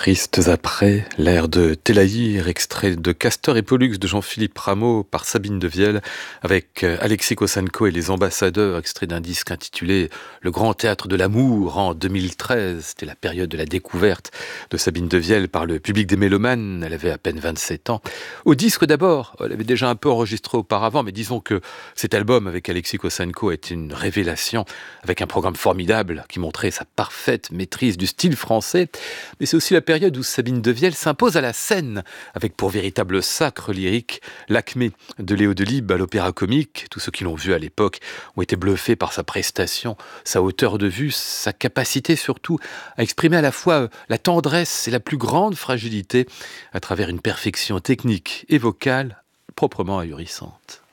Tristes après, l'air de Télaïr, extrait de Castor et Pollux de Jean-Philippe Rameau par Sabine Devielle, avec Alexis Kossenko et les ambassadeurs, extrait d'un disque intitulé Le Grand Théâtre de l'amour en 2013. C'était la période de la découverte de Sabine Devielle par le public des mélomanes. Elle avait à peine 27 ans. Au disque d'abord, elle avait déjà un peu enregistré auparavant, mais disons que cet album avec Alexis Kossenko était une révélation, avec un programme formidable qui montrait sa parfaite maîtrise du style français. Mais c'est aussi la période où Sabine Devielle s'impose à la scène, avec pour véritable sacre lyrique l'acmé de Léo Delibes à l'Opéra Comique. Tous ceux qui l'ont vu à l'époque ont été bluffés par sa prestation, sa hauteur de vue, sa capacité surtout à exprimer à la fois la tendresse et la plus grande fragilité à travers une perfection technique et vocale proprement ahurissante.